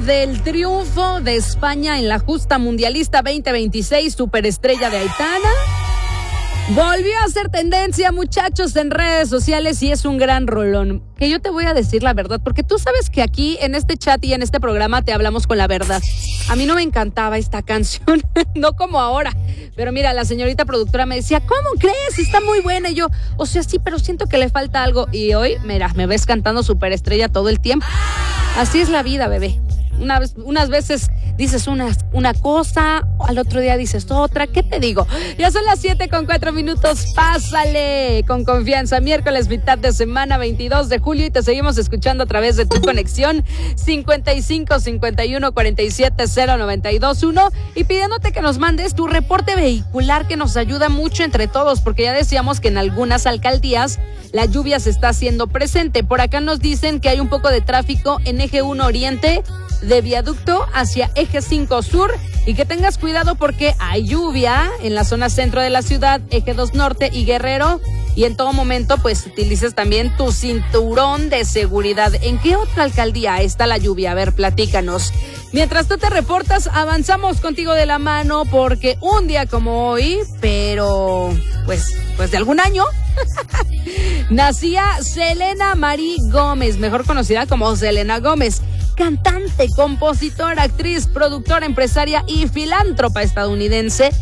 del triunfo de España en la justa mundialista 2026, superestrella de Aitana. Volvió a ser tendencia, muchachos, en redes sociales y es un gran rolón. Que yo te voy a decir la verdad, porque tú sabes que aquí en este chat y en este programa te hablamos con la verdad. A mí no me encantaba esta canción, no como ahora. Pero mira, la señorita productora me decía, ¿cómo crees? Está muy buena. Y yo, o sea, sí, pero siento que le falta algo. Y hoy, mira, me ves cantando superestrella todo el tiempo. Así es la vida, bebé. Unas veces dices una cosa, al otro día dices otra. ¿Qué te digo? Ya son las 7:04. Pásale con confianza. Miércoles, mitad de semana, 22 de julio. Y te seguimos escuchando a través de tu conexión 55 51 47 092 1. Y pidiéndote que nos mandes tu reporte vehicular, que nos ayuda mucho entre todos, porque ya decíamos que en algunas alcaldías la lluvia se está haciendo presente. Por acá nos dicen que hay un poco de tráfico en eje 1 Oriente, de Viaducto hacia eje 5 Sur, y que tengas cuidado porque hay lluvia en la zona centro de la ciudad, eje 2 Norte y Guerrero, y en todo momento pues utilices también tu cinturón de seguridad. ¿En qué otra alcaldía está la lluvia? A ver, platícanos. Mientras tú te reportas, avanzamos contigo de la mano, porque un día como hoy, pero pues de algún año, nacía Selena Marie Gómez, mejor conocida como Selena Gómez. Cantante, compositora, actriz, productora, empresaria y filántropa estadounidense,